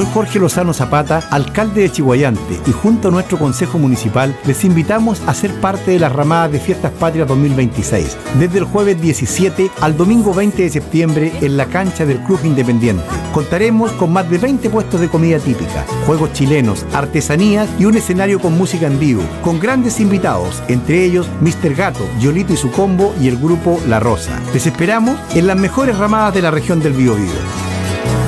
Doctor Jorge Lozano Zapata, alcalde de Chiguayante, y junto a nuestro Consejo Municipal, les invitamos a ser parte de las ramadas de Fiestas Patrias 2026, desde el jueves 17 al domingo 20 de septiembre en la cancha del Club Independiente. Contaremos con más de 20 puestos de comida típica, juegos chilenos, artesanías y un escenario con música en vivo, con grandes invitados, entre ellos Mr. Gato, Yolito y su combo y el grupo La Rosa. Les esperamos en las mejores ramadas de la región del Biobío.